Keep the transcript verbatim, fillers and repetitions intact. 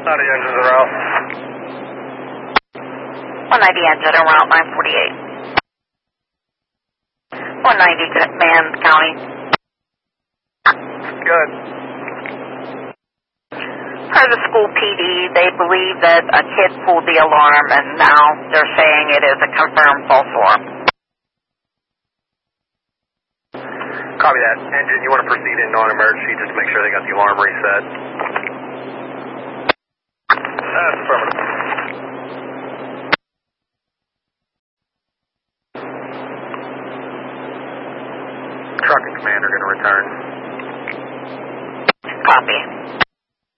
ninety engines are out. one ninety engine en route nine forty-eight. one ninety command county. Good. Per the school P D, they believe that a kid pulled the alarm, and now they're saying it is a confirmed false alarm. Copy that. Engine, you want to proceed in non-emergency just to make sure they got the alarm reset? That's affirmative. Truck and command are going to return. Copy.